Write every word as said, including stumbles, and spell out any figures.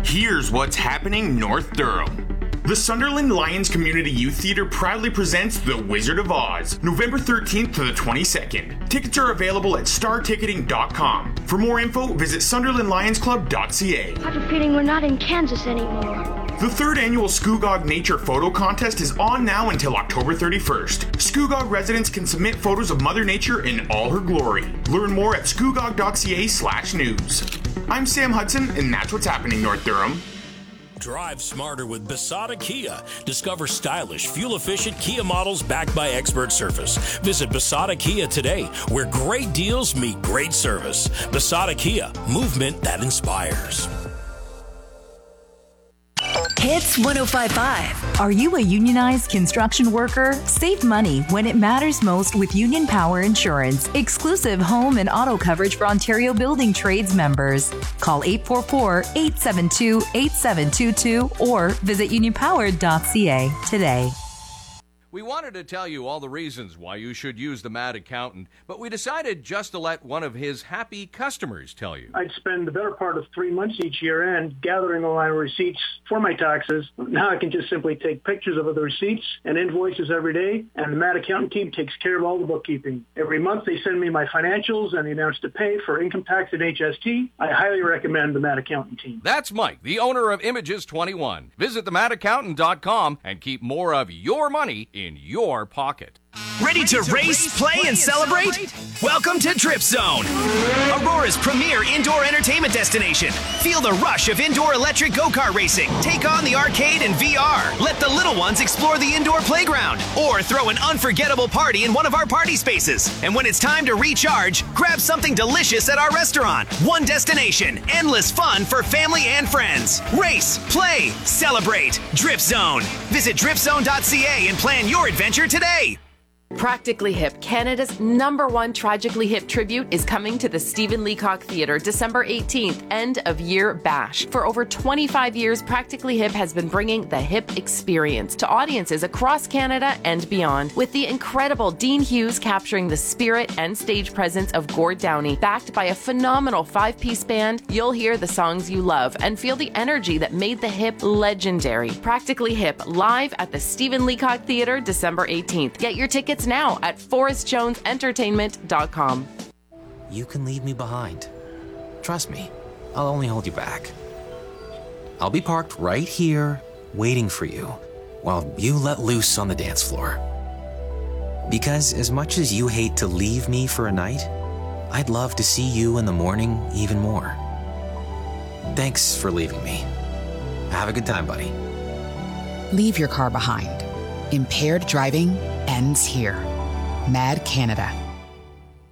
Here's what's happening North Durham. The Sunderland Lions Community Youth Theatre proudly presents The Wizard of Oz, November thirteenth to the twenty-second. Tickets are available at star ticketing dot com. For more info, visit sunderland lions club dot c a. I have a feeling we're not in Kansas anymore. The third annual Scugog Nature Photo Contest is on now until October thirty-first. Scugog residents can submit photos of Mother Nature in all her glory. Learn more at scugog dot c a slash news. I'm Sam Hudson, and that's what's happening North Durham. Drive smarter with Basada Kia. Discover stylish, fuel-efficient Kia models backed by expert service. Visit Basada Kia today, where great deals meet great service. Basada Kia, movement that inspires. Hits one oh five point five. Are you a unionized construction worker? Save money when it matters most with Union Power Insurance. Exclusive home and auto coverage for Ontario Building Trades members. Call eight four four, eight seven two, eight seven two two or visit union power dot c a today. We wanted to tell you all the reasons why you should use the Mad Accountant, but we decided just to let one of his happy customers tell you. I'd spend the better part of three months each year end gathering all my receipts for my taxes. Now I can just simply take pictures of the receipts and invoices every day, and the Mad Accountant team takes care of all the bookkeeping. Every month they send me my financials and the amounts to pay for income tax and H S T. I highly recommend the Mad Accountant team. That's Mike, the owner of Images twenty-one. Visit the mad accountant dot com and keep more of your money in your pocket. Ready to race, play, and celebrate? Welcome to Drip Zone, Aurora's premier indoor entertainment destination. Feel the rush of indoor electric go-kart racing. Take on the arcade and V R. Let the little ones explore the indoor playground. Or throw an unforgettable party in one of our party spaces. And when it's time to recharge, grab something delicious at our restaurant. One destination, endless fun for family and friends. Race, play, celebrate. Drip Zone. Visit drip zone dot c a and plan your adventure today. Practically Hip, Canada's number one Tragically Hip tribute, is coming to the Stephen Leacock Theatre December eighteenth, end of year bash. For over twenty-five years, Practically Hip has been bringing the hip experience to audiences across Canada and beyond, with the incredible Dean Hughes capturing the spirit and stage presence of Gord Downey. Backed by a phenomenal five-piece band, you'll hear the songs you love and feel the energy that made the hip legendary. Practically Hip, live at the Stephen Leacock Theatre December eighteenth. Get your tickets now at forrest jones entertainment dot com. You can leave me behind. Trust me, I'll only hold you back. I'll be parked right here, waiting for you, while you let loose on the dance floor. Because as much as you hate to leave me for a night, I'd love to see you in the morning even more. Thanks for leaving me. Have a good time, buddy. Leave your car behind. Impaired driving ends here. Mad Canada.